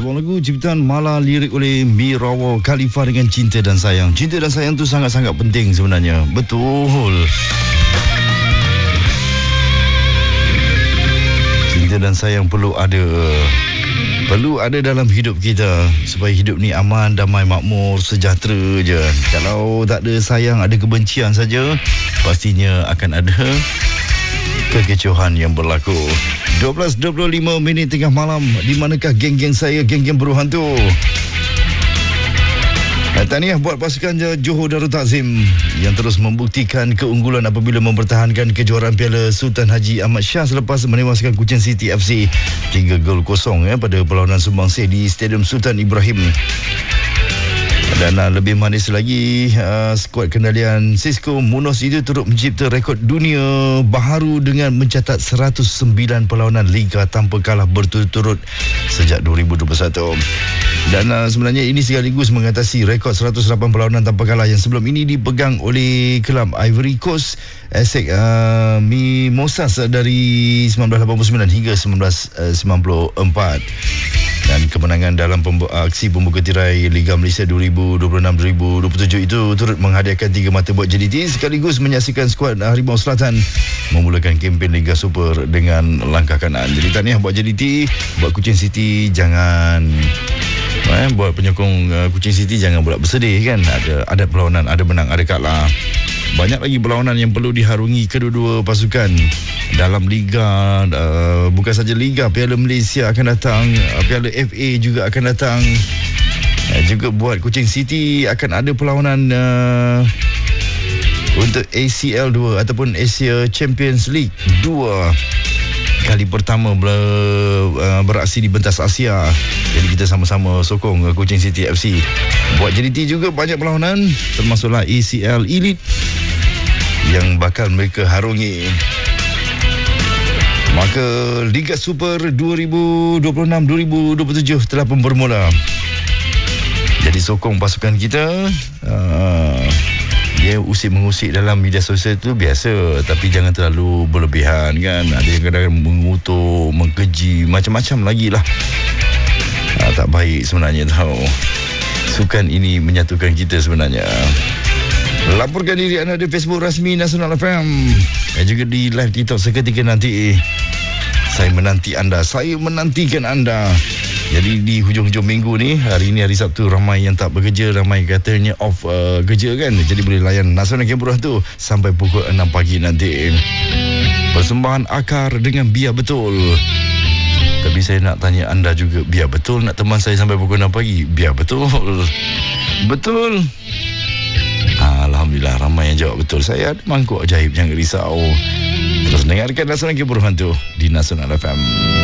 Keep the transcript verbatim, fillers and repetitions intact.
Sebuah lagu ciptaan Mala, lirik oleh Mirawa Khalifa dengan Cinta dan Sayang. Cinta dan sayang tu sangat-sangat penting sebenarnya. Betul. Cinta dan sayang perlu ada. Perlu ada dalam hidup kita supaya hidup ni aman, damai, makmur, sejahtera je. Kalau tak ada sayang, ada kebencian saja, pastinya akan ada kekecohan yang berlaku. dua belas dua puluh lima minit tengah malam. Di manakah geng-geng saya, geng-geng berhantu? Tahniah buat pasukan Johor Darul Takzim yang terus membuktikan keunggulan apabila mempertahankan kejuaraan Piala Sultan Haji Ahmad Shah selepas menewaskan Kuching City F C tiga gol kosong ya, pada perlawanan sumbangsih di Stadium Sultan Ibrahim. Dan uh, lebih manis lagi, uh, skuad kendalian Cisco Munos itu turut mencipta rekod dunia baharu dengan mencatat seratus sembilan perlawanan Liga tanpa kalah berturut-turut sejak dua ribu dua puluh satu. Dan uh, sebenarnya ini sekaligus mengatasi rekod seratus lapan perlawanan tanpa kalah yang sebelum ini dipegang oleh kelab Ivory Coast Essex uh, Mimosas dari sembilan belas lapan puluh sembilan hingga sembilan belas sembilan puluh empat. Dan kemenangan dalam pembu- aksi pembuka tirai Liga Malaysia dua ribu dua puluh enam dua ribu dua puluh tujuh itu turut menghadiahkan tiga mata buat J D T sekaligus menyaksikan skuad Harimau Selatan memulakan kempen Liga Super dengan langkah kanan. Jadi tahniah buat J D T, buat Kuching City jangan eh, buat penyokong uh, Kuching City jangan pula bersedih kan. Ada ada perlawanan, ada menang, ada kalah. Banyak lagi perlawanan yang perlu diharungi kedua-dua pasukan dalam Liga. Uh, bukan saja Liga, Piala Malaysia akan datang, uh, Piala F A juga akan datang. Uh, juga buat Kuching City akan ada perlawanan uh, untuk A C L dua ataupun Asia Champions League dua. Kali pertama ber, uh, beraksi di pentas Asia. Jadi kita sama-sama sokong uh, Kuching City F C. Buat J D T juga banyak perlawanan, termasuklah A C L Elite yang bakal mereka harungi. Maka Liga Super dua ribu dua puluh enam dua ribu dua puluh tujuh telah pun bermula. Jadi sokong pasukan kita. uh, Dia usik-mengusik dalam media sosial itu biasa, tapi jangan terlalu berlebihan kan. Ada yang kadang-kadang mengutuk, mengkeji, macam-macam lagi lah. ha, Tak baik sebenarnya tau. Sukan ini menyatukan kita sebenarnya. Laporkan diri anda di Facebook rasmi Nasional F M dan juga di live TikTok seketika nanti. Saya menanti anda, saya menantikan anda. Jadi di hujung-hujung minggu ni, hari ini hari Sabtu, ramai yang tak bekerja, ramai katanya off uh, kerja kan. Jadi boleh layan Nasional Kempuran tu sampai pukul enam pagi nanti. Persembahan Akar dengan Biar Betul. Tapi saya nak tanya anda juga, biar betul nak teman saya sampai pukul enam pagi? Biar betul. Betul. Alhamdulillah ramai yang jawab betul. Saya ada mangkuk ajaib, jangan risau. Terus dengarkan Nasional Kempuran tu di Nasional F M.